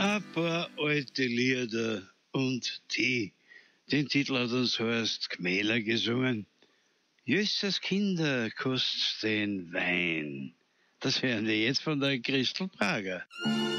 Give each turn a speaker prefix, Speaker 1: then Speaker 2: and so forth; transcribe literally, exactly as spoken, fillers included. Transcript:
Speaker 1: Ein paar alte Lieder und die. Den Titel hat uns Horst Gmähler gesungen. Jösses Kinder, kostet den Wein. Das hören wir jetzt von der Christel Prager.